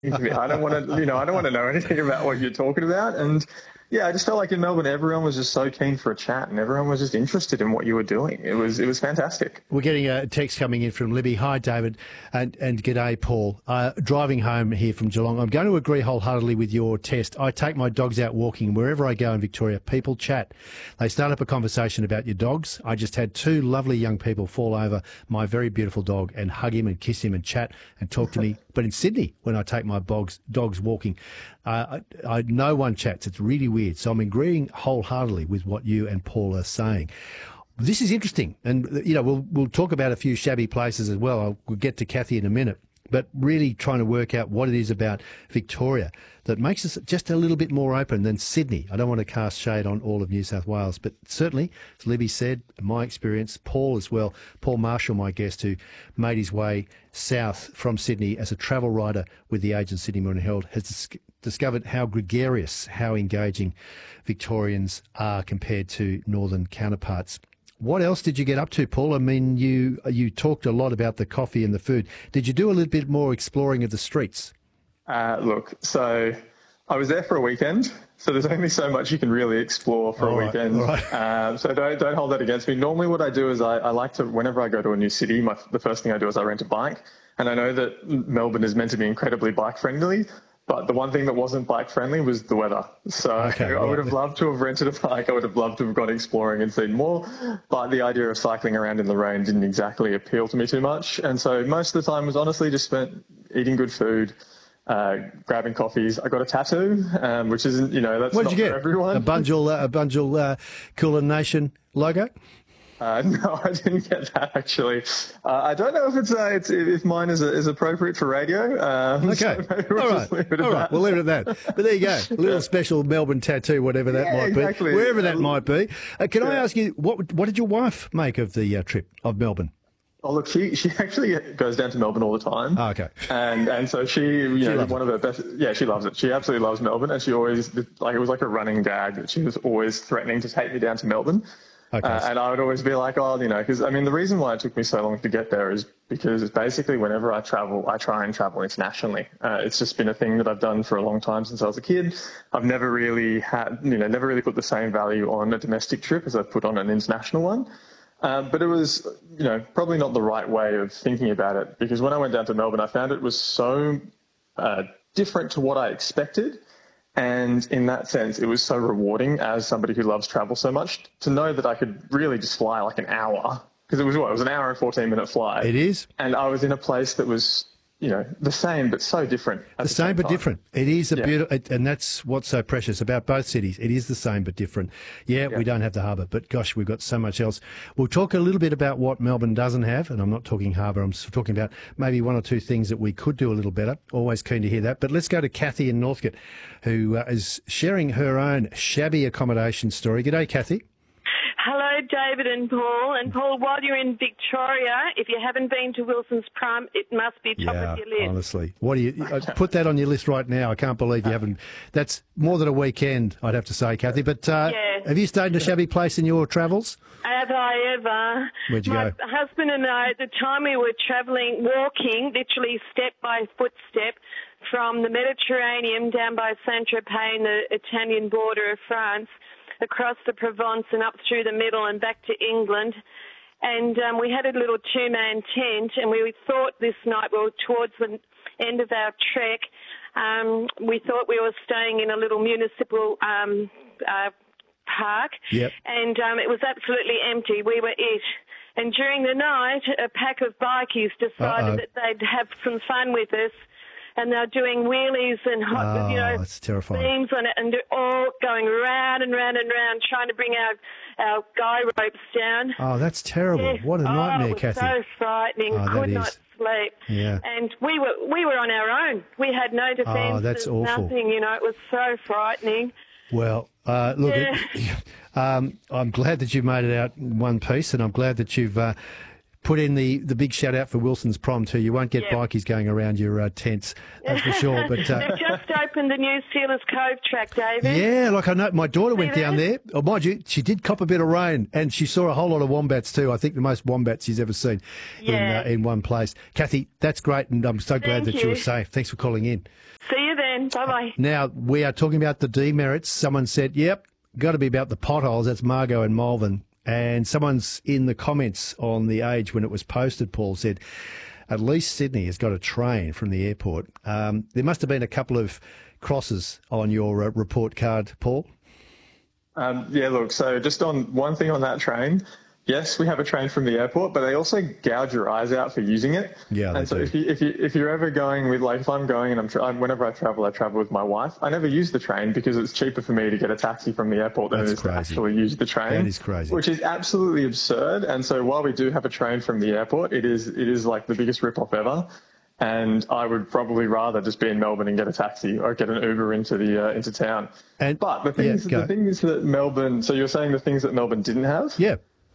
to me. I don't want to, I don't want to know anything about what you're talking about. And yeah, I just felt like in Melbourne, everyone was just so keen for a chat and everyone was just interested in what you were doing. It was fantastic. We're getting a text coming in from Libby. Hi, David, and g'day, Paul. Driving home here from Geelong, I'm going to agree wholeheartedly with your test. I take my dogs out walking. Wherever I go in Victoria, people chat. They start up a conversation about your dogs. I just had two lovely young people fall over my very beautiful dog and hug him and kiss him and chat and talk to me. But in Sydney, when I take my dogs walking, no one chats. It's really weird. So I'm agreeing wholeheartedly with what you and Paul are saying. This is interesting, and we'll talk about a few shabby places as well. We'll get to Kathy in a minute, but really trying to work out what it is about Victoria that makes us just a little bit more open than Sydney. I don't want to cast shade on all of New South Wales, but certainly, as Libby said, my experience, Paul as well, Paul Marshall, my guest, who made his way south from Sydney as a travel writer with the Age and Sydney Morning Herald, has discovered how gregarious, how engaging Victorians are compared to northern counterparts. What else did you get up to, Paul? I mean, you talked a lot about the coffee and the food. Did you do a little bit more exploring of the streets? Look, so I was there for a weekend, so there's only so much you can really explore for a weekend. Right. So don't hold that against me. Normally what I do is I like to, whenever I go to a new city, the first thing I do is I rent a bike. And I know that Melbourne is meant to be incredibly bike-friendly, but the one thing that wasn't bike-friendly was the weather. So I would have loved to have rented a bike. I would have loved to have gone exploring and seen more. But the idea of cycling around in the rain didn't exactly appeal to me too much. And so most of the time was honestly just spent eating good food, grabbing coffees. I got a tattoo, which isn't, that's not for everyone. A Bunjil Kulin Nation logo? No, I didn't get that actually. I don't know if if mine is appropriate for radio. Okay, all right. We'll leave it at that. But there you go, a little special Melbourne tattoo, whatever that might be, wherever that might be. Can I ask you, what did your wife make of the trip of Melbourne? Oh, look, she actually goes down to Melbourne all the time. Oh, okay. And so she one of her best, she loves it. She absolutely loves Melbourne, and she always, it was like a running gag that she was always threatening to take me down to Melbourne. Okay. And I would always be like, because, the reason why it took me so long to get there is because basically whenever I travel, I try and travel internationally. It's just been a thing that I've done for a long time since I was a kid. I've never really put the same value on a domestic trip as I've put on an international one. But it was, probably not the right way of thinking about it, because when I went down to Melbourne, I found it was so different to what I expected. And in that sense, it was so rewarding as somebody who loves travel so much to know that I could really just fly like an hour, because it was an hour and 14-minute flight. It is. And I was in a place that was, the same but so different. The same but different. It is a beautiful, and that's what's so precious about both cities. It is the same but different. Yeah, we don't have the harbour, but gosh, we've got so much else. We'll talk a little bit about what Melbourne doesn't have, and I'm not talking harbour, I'm talking about maybe one or two things that we could do a little better. Always keen to hear that. But let's go to Kathy in Northcote, who is sharing her own shabby accommodation story. G'day, Kathy. Hello, David and Paul. And Paul, while you're in Victoria, if you haven't been to Wilson's Prime, it must be top of your list. Honestly. What do you put that on your list right now? I can't believe you haven't. That's more than a weekend, I'd have to say, Kathy. But have you stayed in a shabby place in your travels? Have I ever? Where'd you go? My husband and I, at the time we were walking, literally step by footstep, from the Mediterranean down by Saint-Tropez and the Italian border of France, across the Provence and up through the middle and back to England. And we had a little two-man tent, and we thought this night, towards the end of our trek, we thought we were staying in a little municipal park. Yep. And it was absolutely empty. We were it. And during the night, a pack of bikies decided that they'd have some fun with us. And they're doing wheelies and that's terrifying. beams on it, and they're all going round and round and round, trying to bring our guy ropes down. Oh, that's terrible! Yeah. What a nightmare, it was Kathy. So frightening. Could not sleep. Yeah. And we were on our own. We had no defence. Oh, that's awful. Nothing. It was so frightening. Well, look, I'm glad that you made it out in one piece, and I'm glad that you've put in the big shout out for Wilson's Prom too. You won't get bikies going around your tents, that's for sure. But they've just opened the new Sealers Cove track, David. Yeah, like I know my daughter went down there. Oh, mind you, she did cop a bit of rain, and she saw a whole lot of wombats too. I think the most wombats she's ever seen in one place. Kathy, that's great, and I'm so glad that you were safe. Thanks for calling in. See you then. Bye-bye. Now, we are talking about the demerits. Someone said, yep, got to be about the potholes. That's Margot and Malvern. And someone's in the comments on The Age when it was posted, Paul, said, at least Sydney has got a train from the airport. There must have been a couple of crosses on your report card, Paul. Yeah, look, so just on one thing on that train, yes, we have a train from the airport, but they also gouge your eyes out for using it. Yeah, and so if you're ever going with, like, if I'm going and whenever I travel with my wife. I never use the train because it's cheaper for me to get a taxi from the airport than it is to actually use the train. That is crazy. Which is absolutely absurd. And so while we do have a train from the airport, it is like the biggest rip-off ever. And I would probably rather just be in Melbourne and get a taxi or get an Uber into town. But the thing is that Melbourne. So you're saying the things that Melbourne didn't have? Yeah.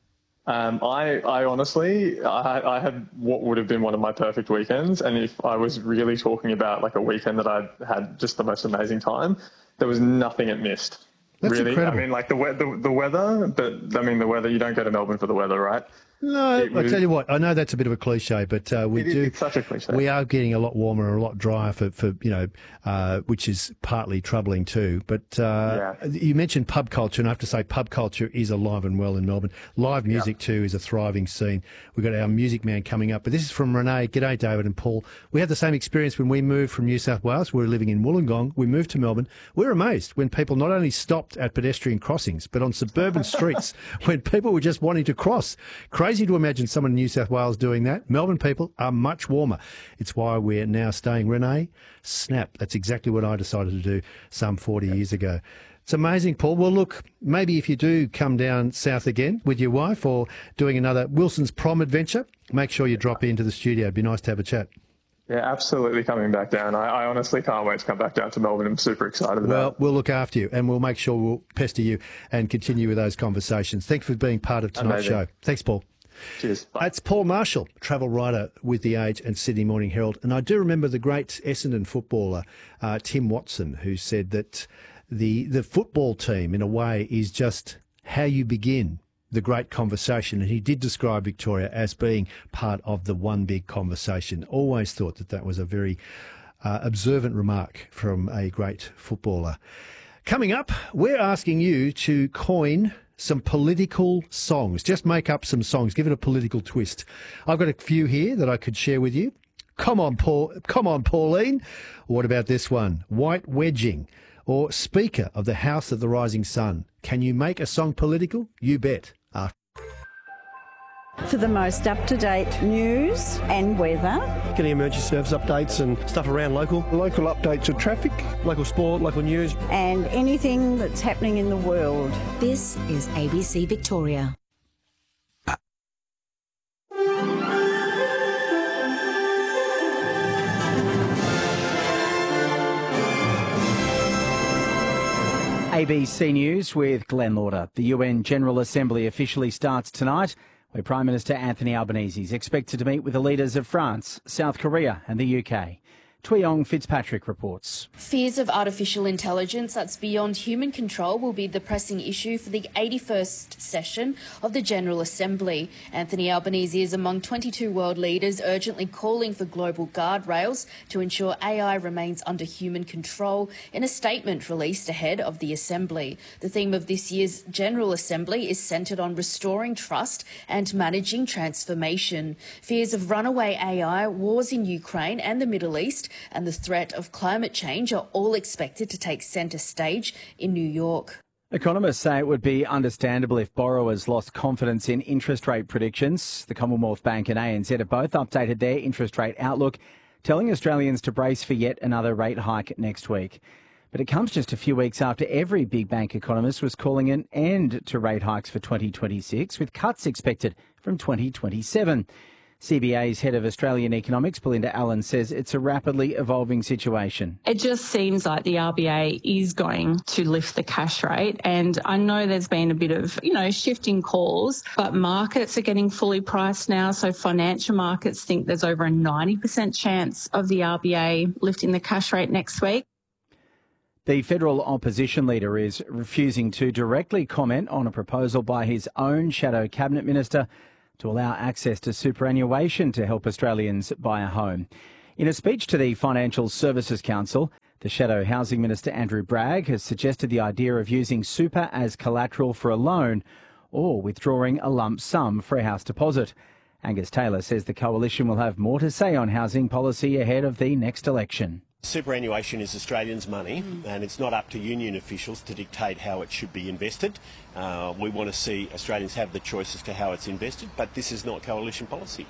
I honestly, I had what would have been one of my perfect weekends. And if I was really talking about like a weekend that I had just the most amazing time, there was nothing it missed. That's really. Incredible. I mean, like the weather, but I mean, the weather, you don't go to Melbourne for the weather, right? No, I tell you what, I know that's a bit of a cliche, but it's such a cliche. We are getting a lot warmer and a lot drier for which is partly troubling too. But you mentioned pub culture, and I have to say pub culture is alive and well in Melbourne. Live music too is a thriving scene. We've got our Music Man coming up, but this is from Renee. G'day, David and Paul. We had the same experience when we moved from New South Wales. We were living in Wollongong. We moved to Melbourne. We were amazed when people not only stopped at pedestrian crossings, but on suburban streets when people were just wanting to cross. Crazy to imagine someone in New South Wales doing that. Melbourne people are much warmer. It's why we're now staying. Renee, snap. That's exactly what I decided to do some 40 years ago. It's amazing, Paul. Well, look, maybe if you do come down south again with your wife or doing another Wilson's Prom adventure, make sure you drop into the studio. It'd be nice to have a chat. Yeah, absolutely coming back down. I honestly can't wait to come back down to Melbourne. I'm super excited about it. Well, we'll look after you and we'll make sure we'll pester you and continue with those conversations. Thanks for being part of tonight's show. Thanks, Paul. Cheers. Bye. That's Paul Marshall, travel writer with The Age and Sydney Morning Herald. And I do remember the great Essendon footballer, Tim Watson, who said that the football team, in a way, is just how you begin the great conversation. And he did describe Victoria as being part of the one big conversation. Always thought that was a very observant remark from a great footballer. Coming up, we're asking you to coin some political songs. Just make up some songs. Give it a political twist. I've got a few here that I could share with you. Come on, Paul. Come on, Pauline. What about this one? White wedging or Speaker of the House of the Rising Sun. Can you make a song political? You bet. For the most up-to-date news and weather. Getting emergency service updates and stuff around local. Local updates of traffic, local sport, local news. And anything that's happening in the world. This is ABC Victoria. ABC News with Glenn Lauder. The UN General Assembly officially starts tonight, where Prime Minister Anthony Albanese is expected to meet with the leaders of France, South Korea and the UK. Tweeyong Fitzpatrick reports. Fears of artificial intelligence that's beyond human control will be the pressing issue for the 81st session of the General Assembly. Anthony Albanese is among 22 world leaders urgently calling for global guardrails to ensure AI remains under human control in a statement released ahead of the Assembly. The theme of this year's General Assembly is centred on restoring trust and managing transformation. Fears of runaway AI, wars in Ukraine and the Middle East, and the threat of climate change are all expected to take centre stage in New York. Economists say it would be understandable if borrowers lost confidence in interest rate predictions. The Commonwealth Bank and ANZ have both updated their interest rate outlook, telling Australians to brace for yet another rate hike next week. But it comes just a few weeks after every big bank economist was calling an end to rate hikes for 2026, with cuts expected from 2027. CBA's head of Australian economics, Belinda Allen, says it's a rapidly evolving situation. It just seems like the RBA is going to lift the cash rate. And I know there's been a bit of, shifting calls, but markets are getting fully priced now. So financial markets think there's over a 90% chance of the RBA lifting the cash rate next week. The federal opposition leader is refusing to directly comment on a proposal by his own shadow cabinet minister to allow access to superannuation to help Australians buy a home. In a speech to the Financial Services Council, the Shadow Housing Minister Andrew Bragg has suggested the idea of using super as collateral for a loan or withdrawing a lump sum for a house deposit. Angus Taylor says the coalition will have more to say on housing policy ahead of the next election. Superannuation is Australians' money and it's not up to union officials to dictate how it should be invested. We want to see Australians have the choice as to how it's invested, but this is not coalition policy.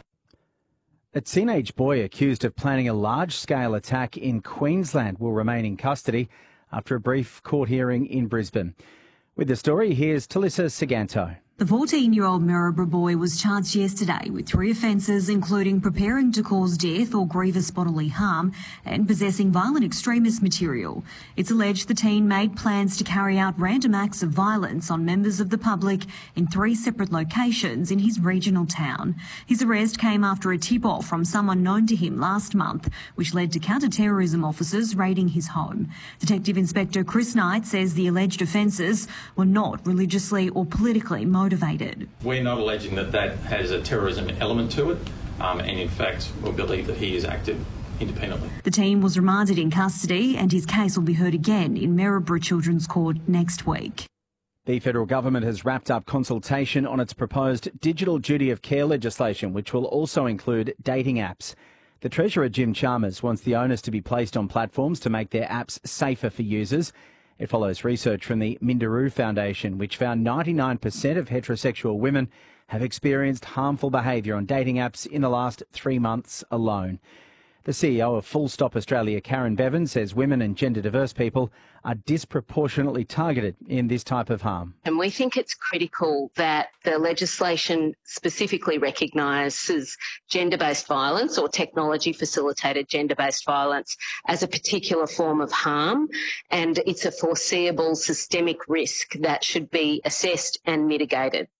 A teenage boy accused of planning a large-scale attack in Queensland will remain in custody after a brief court hearing in Brisbane. With the story, here's Talissa Saganto. The 14-year-old Maryborough boy was charged yesterday with 3 offences, including preparing to cause death or grievous bodily harm and possessing violent extremist material. It's alleged the teen made plans to carry out random acts of violence on members of the public in 3 separate locations in his regional town. His arrest came after a tip-off from someone known to him last month, which led to counter-terrorism officers raiding his home. Detective Inspector Chris Knight says the alleged offences were not religiously or politically motivated. We're not alleging that has a terrorism element to it, and in fact we believe that he is acted independently. The teen was remanded in custody and his case will be heard again in Maryborough Children's Court next week. The federal government has wrapped up consultation on its proposed digital duty of care legislation, which will also include dating apps. The Treasurer, Jim Chalmers, wants the onus to be placed on platforms to make their apps safer for users. It follows research from the Minderoo Foundation, which found 99% of heterosexual women have experienced harmful behaviour on dating apps in the last 3 months alone. The CEO of Full Stop Australia, Karen Bevan, says women and gender-diverse people are disproportionately targeted in this type of harm. And we think it's critical that the legislation specifically recognises gender-based violence or technology-facilitated gender-based violence as a particular form of harm, and it's a foreseeable systemic risk that should be assessed and mitigated.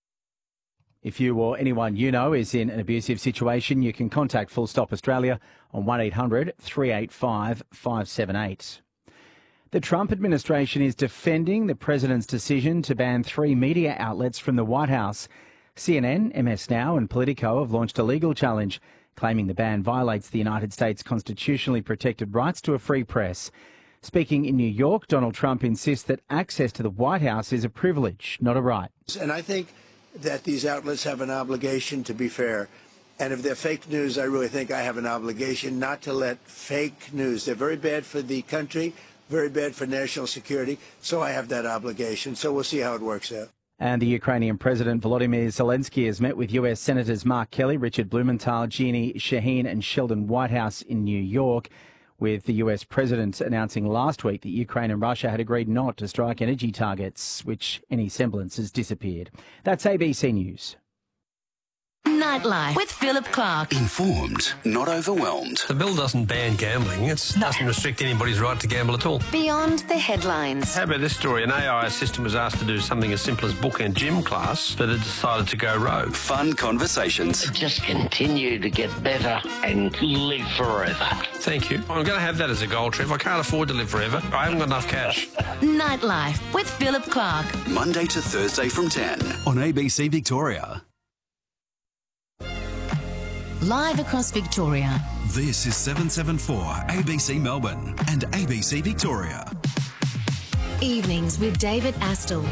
If you or anyone you know is in an abusive situation, you can contact Full Stop Australia on 1800 385 578. The Trump administration is defending the president's decision to ban 3 media outlets from the White House. CNN, MS Now and Politico have launched a legal challenge, claiming the ban violates the United States' constitutionally protected rights to a free press. Speaking in New York, Donald Trump insists that access to the White House is a privilege, not a right. And I think that these outlets have an obligation to be fair. And if they're fake news, I really think I have an obligation not to let fake news. They're very bad for the country, very bad for national security. So I have that obligation. So we'll see how it works out. And the Ukrainian President Volodymyr Zelensky has met with US Senators Mark Kelly, Richard Blumenthal, Jeannie Shaheen and Sheldon Whitehouse in New York, with the US President announcing last week that Ukraine and Russia had agreed not to strike energy targets, which any semblance has disappeared. That's ABC News. Nightlife with Philip Clark. Informed, not overwhelmed. The bill doesn't ban gambling. It doesn't restrict anybody's right to gamble at all. Beyond the headlines. How about this story? An AI assistant was asked to do something as simple as book a gym class, but it decided to go rogue. Fun conversations. Just continue to get better and live forever. Thank you. I'm going to have that as a goal, Trev. I can't afford to live forever. I haven't got enough cash. Nightlife with Philip Clark. Monday to Thursday from 10 on ABC Victoria. Live across Victoria. This is 774 ABC Melbourne and ABC Victoria. Evenings with David Astle.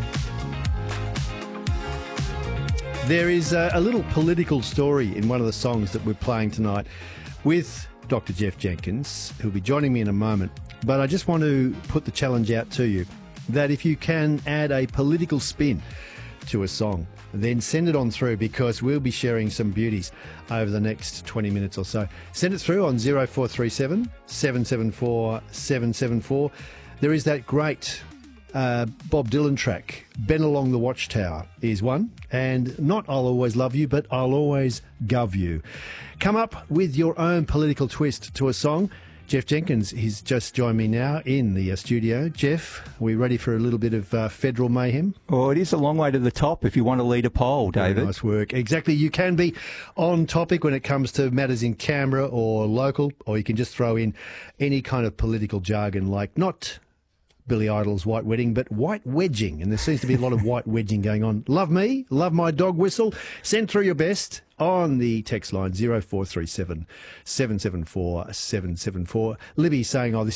There is a little political story in one of the songs that we're playing tonight with Dr. Jeff Jenkins, who'll be joining me in a moment. But I just want to put the challenge out to you that if you can add a political spin to a song, then send it on through, because we'll be sharing some beauties over the next 20 minutes or so. Send it through on 0437 774 774. There is that great Bob Dylan track, Ben Along the Watchtower, is one. And not I'll Always Love You, but I'll Always Gov You. Come up with your own political twist to a song. Jeff Jenkins, he's just joined me now in the studio. Jeff, are we ready for a little bit of federal mayhem? Oh, it is a long way to the top if you want to lead a poll, David. Very nice work. Exactly. You can be on topic when it comes to matters in Canberra or local, or you can just throw in any kind of political jargon like not Billy Idol's white wedding, but white wedging. And there seems to be a lot of white wedging going on. Love me, love my dog whistle. Send through your best on the text line 0437 774 774. Libby saying, oh, this